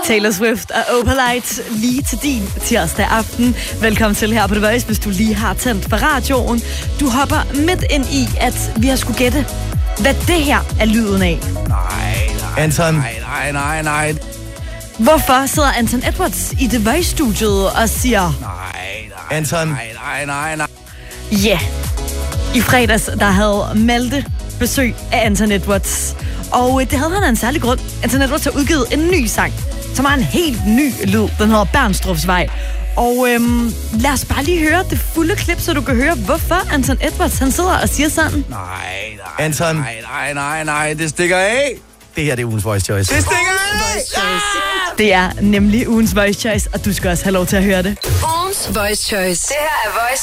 Taylor Swift og Opalite lige til din tirsdag aften. Velkommen til her på The Voice, hvis du lige har tændt for radioen. Du hopper midt ind i, at vi har skulle gætte, hvad det her er lyden af. Anton. Nej. Hvorfor sidder Anton Edwards i The Voice-studiet og siger... Anton. Nej. Ja. I fredags, der havde Malte besøg af Anton Edwards. Og det havde han af en særlig grund. Anton Edwards har udgivet en ny sang, som har en helt ny lyd. Den hedder Bernstrup's Vej. Og lad os bare lige høre det fulde klip, så du kan høre, hvorfor Anton Edwards han sidder og siger sådan. Anton. Nej, det stikker af. Det her, det er ugens Voice Choice. Det stikker af! Det er nemlig ugens Voice Choice, og du skal også have lov til at høre det. Ugens Voice Choice. Det her er Voice